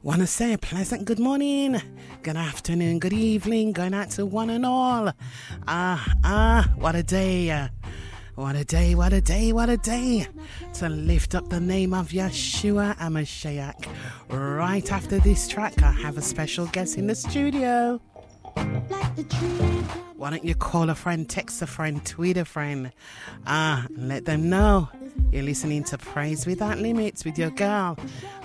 Want to say a pleasant good morning, good afternoon, good evening, going out to one and all. What a day. What a day, what a day, what a day to lift up the name of Yeshua HaMashiach. Right after this track, I have a special guest in the studio. Why don't you call a friend, text a friend, tweet a friend, let them know you're listening to Praise Without Limits with your girl,